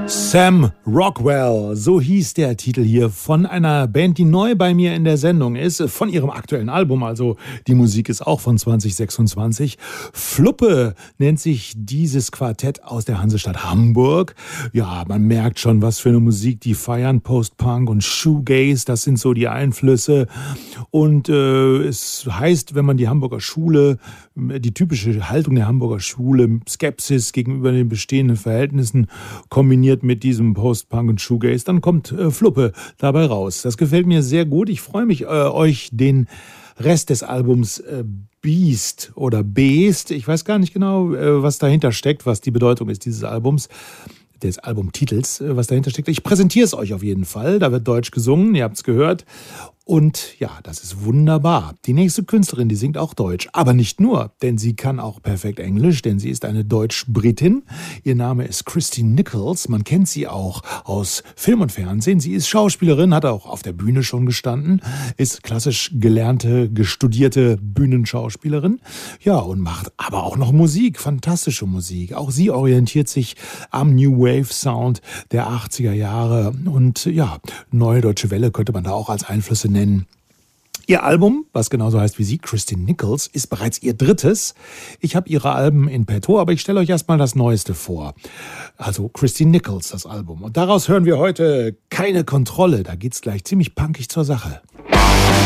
Sam Rockwell, so hieß der Titel hier von einer Band, die neu bei mir in der Sendung ist, von ihrem aktuellen Album, also die Musik ist auch von 2026. Fluppe nennt sich dieses Quartett aus der Hansestadt Hamburg. Ja, man merkt schon, was für eine Musik die feiern, Post-Punk und Shoegaze, das sind so die Einflüsse. Und es heißt, wenn man die Hamburger Schule, die typische Haltung der Hamburger Schule, Skepsis gegenüber den bestehenden Verhältnissen kombiniert mit diesem Post-Punk und Shoegaze, dann kommt Fluppe dabei raus. Das gefällt mir sehr gut. Ich freue mich, euch den Rest des Albums Beast oder Beast, ich weiß gar nicht genau, was dahinter steckt, was die Bedeutung ist dieses Albums, des Albumtitels, was dahinter steckt. Ich präsentiere es euch auf jeden Fall. Da wird Deutsch gesungen, ihr habt es gehört. Und ja, das ist wunderbar. Die nächste Künstlerin, die singt auch Deutsch. Aber nicht nur, denn sie kann auch perfekt Englisch, denn sie ist eine Deutsch-Britin. Ihr Name ist Christine Nichols. Man kennt sie auch aus Film und Fernsehen. Sie ist Schauspielerin, hat auch auf der Bühne schon gestanden, ist klassisch gelernte, studierte Bühnenschauspielerin. Ja, und macht aber auch noch Musik, fantastische Musik. Auch sie orientiert sich am New Wave Sound der 80er Jahre. Und ja, Neue Deutsche Welle könnte man da auch als Einflüsse nennen. Ihr Album, was genauso heißt wie sie, Christine Nichols, ist bereits ihr drittes. Ich habe ihre Alben in petto, aber ich stelle euch erstmal das Neueste vor. Also Christine Nichols, das Album. Und daraus hören wir heute Keine Kontrolle. Da geht's gleich ziemlich punkig zur Sache.